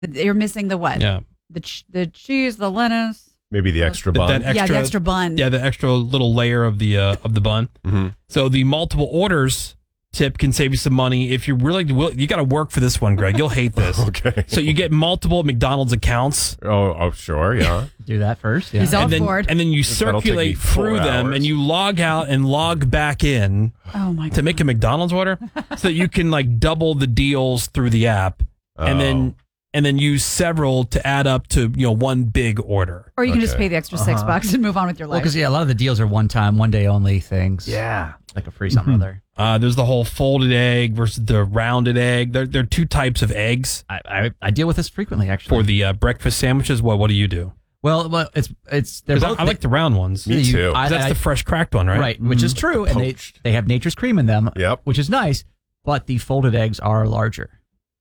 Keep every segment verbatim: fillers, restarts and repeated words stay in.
You're missing the what? Yeah. The ch- the cheese, the lettuce. Maybe the extra bun. That extra, yeah, the extra bun. Yeah, the extra little layer of the uh, of the bun. Mm-hmm. So the multiple orders tip can save you some money if you really will. You got to work for this one, Greg. You'll hate this. Okay. So you get multiple McDonald's accounts. Oh, oh, sure, yeah. Do that first. Yeah. He's all and then, board. and then you That'll take me circulate four through them, hours. and you log out and log back in Oh my god. to make a McDonald's order, so that you can like double the deals through the app, and then and then use several to add up to you know one big order. Or you can just Okay. pay the extra six Uh-huh. bucks and move on with your Well, life. because yeah, a lot of the deals are one time, one day only things. Yeah. Like a free something or other. Uh, there's the whole folded egg versus the rounded egg. There, there are two types of eggs I, I I deal with this frequently actually. for the uh, breakfast sandwiches. What what do you do? well, well, it's it's they're 'Cause I, both. I like the round ones. Me you- too. I- That's I- the fresh cracked one, right? right, which is true, and they Poached. they have nature's cream in them. Yep. Which is nice, but the folded eggs are larger.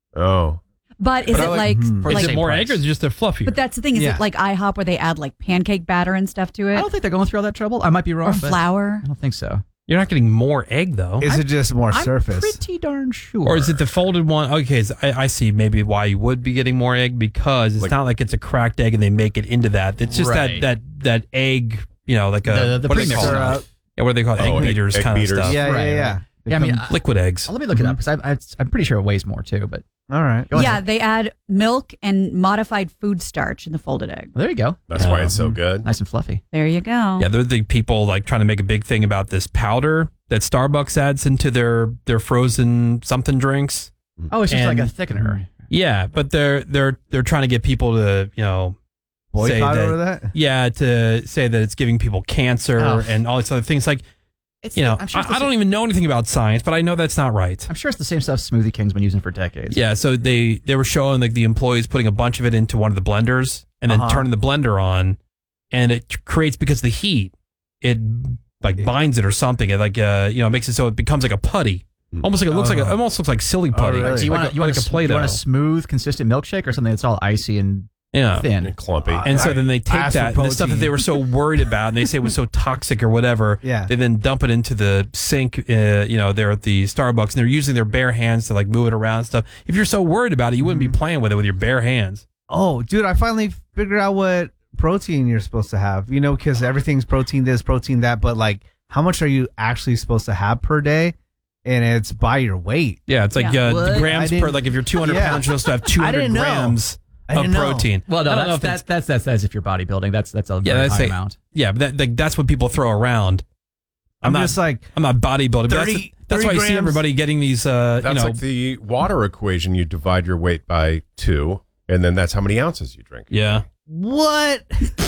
Oh. but is But I it like- like? Mhm. For Is the it same more price. egg or is it just they're fluffier? But that's the thing. Is Yeah. it like IHOP where they add like pancake batter and stuff to it, I don't think they're going through all that trouble. I might be wrong. or but flour? I don't think so. You're not getting more egg though. Is it just more I'm surface? pretty darn sure. Or is it the folded one? Okay, so I, I see maybe why you would be getting more egg because it's Like- not like it's a cracked egg and they make it into that. It's just Right. that that that egg, you know, like a The- the what do they premix call it? stuff. Yeah, what do they call it? Oh, Egg egg- beaters egg kind beaters. of stuff. Yeah, Right, yeah, yeah. right. They Yeah, I mean, come- I- Liquid eggs. Let me look it up because I, I, I'm pretty sure it weighs more too. But all right. go Yeah, ahead. they add milk and modified food starch in the folded egg. Well, there you go. That's why it's so good. Nice and fluffy. There you go. Yeah, they're the people like trying to make a big thing about this powder that Starbucks adds into their their frozen something drinks. Oh, it's just And- like a thickener. Yeah, but they're they're they're trying to get people to you know say Boycott that, over that? yeah to say that it's giving people cancer Oh. and all these other things. Like It's you know, I'm sure it's I, the I don't same- even know anything about science, but I know that's not right. I'm sure it's the same stuff Smoothie King's been using for decades. Yeah, so they they were showing like the employees putting a bunch of it into one of the blenders and then Uh-huh. turning the blender on, and it creates because of the heat, it like binds it or something. It like uh you know makes it so it becomes like a putty, almost like it looks like a, it almost looks like silly putty. really? Do you Like want a- you want like a a, you Play-Doh. want a smooth, consistent milkshake or something that's all icy and Yeah. thin? And clumpy. And so then they take ask for that and the stuff that protein. they were so worried about, and they say was so toxic or whatever. Yeah. They then dump it into the sink. Uh, you know, there at the Starbucks, and they're using their bare hands to like move it around and stuff. If you're so worried about it, you wouldn't be playing with it with your bare hands. Oh, dude, I finally figured out what protein you're supposed to have. You know, because everything's protein this, protein that, but like, how much are you actually supposed to have per day? And it's by your weight. Yeah, it's like Yeah. uh, What? the grams I per. didn't- Like if you're two hundred Yeah. pounds, you're supposed to have two I hundred didn't know. grams I of didn't know. protein. Well, no, I don't know that's, if that's, that's, that's, that's if you're bodybuilding. That's, that's a Yeah, very that's high a- amount. Yeah, but that, like, that's what people throw around. I'm, I'm not. just like, I'm not bodybuilding. But that's thirty that's why thirty you see grams. everybody getting these. Uh, That's you know, like the water equation. You divide your weight by two, and then that's how many ounces you drink. yeah. what?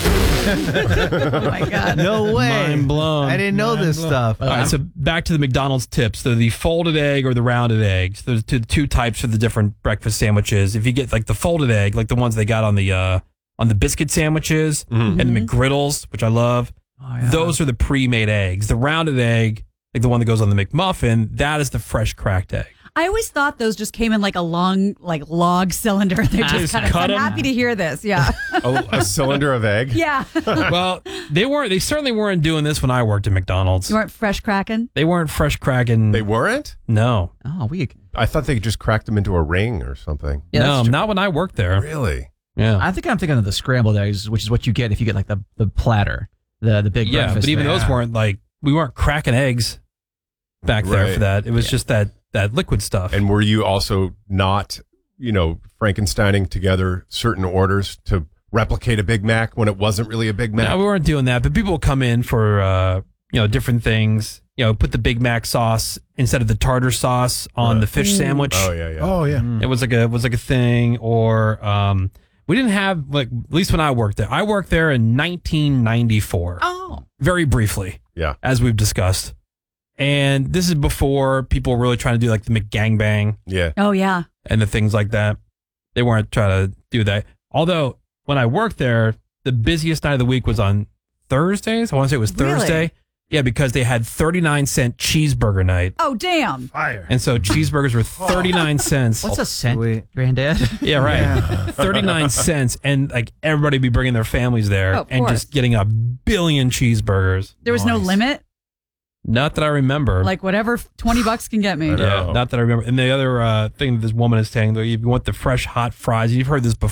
Oh my god. No way. Mind blown. I didn't know Mind this blown. stuff. All right, so back to the McDonald's tips. So the folded egg or the rounded eggs. There's two, two types for the different breakfast sandwiches. If you get like the folded egg, like the ones they got on the uh, on the biscuit sandwiches Mhm. and the McGriddles, which I love, Oh, yeah. those are the pre-made eggs. The rounded egg, like the one that goes on the McMuffin, that is the fresh cracked egg. I always thought those just came in like a long, like log cylinder. They Just just kind of. cut I'm 'em. happy to hear this. Yeah. A, a cylinder of egg. Yeah. Well, they weren't. They certainly weren't doing this when I worked at McDonald's. You weren't fresh cracking. They weren't fresh cracking. They weren't? no, Oh, weak. I thought they just cracked them into a ring or something. Yeah, no, that's true. not when I worked there. Really? Yeah, I think I'm thinking of the scrambled eggs, which is what you get if you get like the, the platter, the the big yeah, breakfast. but even thing. those weren't like we weren't cracking eggs back there Right. for that. It was just that that liquid stuff. And were you also not, you know, Frankensteining together certain orders to replicate a Big Mac when it wasn't really a Big Mac? no, we weren't doing that. But people will come in for uh, you know different things. You know, put the Big Mac sauce instead of the tartar sauce on Right. the fish sandwich. Oh yeah, yeah. Oh yeah. It was like a was like a thing, or um, we didn't have like at least when I worked there. I worked there in nineteen ninety-four, Oh. very briefly, Yeah. as we've discussed. And this is before people were really trying to do like the McGangbang Yeah. Oh yeah. and the things like that. They weren't trying to do that. Although when I worked there, the busiest night of the week was on Thursdays. I want to say it was Really? Thursday. Yeah, because they had thirty-nine cent cheeseburger night. Oh damn. Fire. And so cheeseburgers were thirty-nine cents. What's a cent, Sweet. granddad? Yeah, right. Yeah. thirty-nine cents. And like everybody be bringing their families there Oh, of and course. just getting a billion cheeseburgers. There was no Nice. limit. Not that I remember. Like whatever twenty bucks can get me. I know. Yeah, not that I remember. And the other uh, thing that this woman is saying, though, if you want the fresh hot fries, you've heard this before.